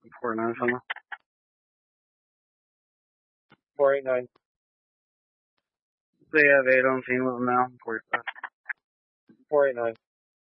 489 something. 489. They have 8 on female now. 45. 489.